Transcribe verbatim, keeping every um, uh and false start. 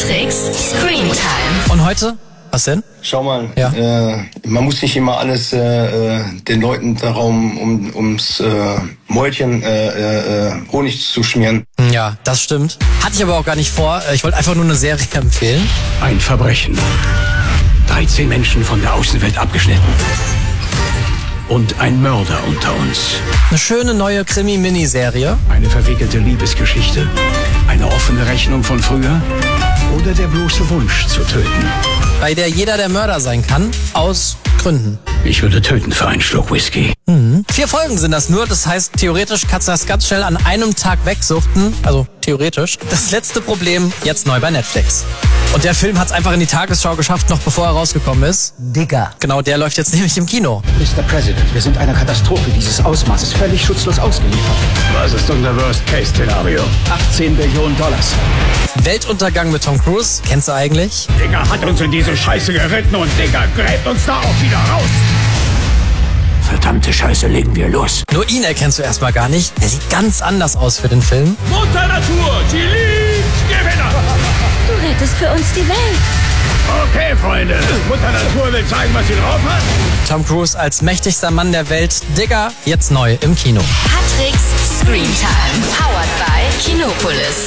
Patricks Screentime. Und heute? Was denn? Schau mal, ja. äh, man muss nicht immer alles äh, den Leuten darum um, ums äh, Mäulchen äh, äh, Honig zu schmieren. Ja, das stimmt. Hatte ich aber auch gar nicht vor. Ich wollte einfach nur eine Serie empfehlen. Ein Verbrechen. dreizehn Menschen von der Außenwelt abgeschnitten. Und ein Mörder unter uns. Eine schöne neue Krimi-Miniserie. Eine verwickelte Liebesgeschichte. Eine offene Rechnung von früher. Oder der bloße Wunsch zu töten. Bei der jeder der Mörder sein kann, aus Gründen. Ich würde töten für einen Schluck Whisky. Mhm. Vier Folgen sind das nur, das heißt, theoretisch kannst du das ganz schnell an einem Tag wegsuchten. Also theoretisch. Das letzte Problem, jetzt neu bei Netflix. Und der Film hat es einfach in die Tagesschau geschafft, noch bevor er rausgekommen ist. Digger. Genau, der läuft jetzt nämlich im Kino. Mister President, wir sind einer Katastrophe dieses Ausmaßes völlig schutzlos ausgeliefert. Was ist unser Worst-Case-Szenario? achtzehn Billionen Dollars. Weltuntergang mit Tom Cruise, kennst du eigentlich? Digger hat uns in diese Scheiße geritten und Digger gräbt uns da auch wieder raus. Verdammte Scheiße, legen wir los. Nur ihn erkennst du erstmal gar nicht. Er sieht ganz anders aus für den Film. Mutter Natur, sie liebt Gewinner. Du rettest für uns die Welt. Okay, Freunde, Mutter Natur will zeigen, was sie drauf hat. Tom Cruise als mächtigster Mann der Welt. Digger, jetzt neu im Kino. Patricks Screentime. Powered by Kinopolis.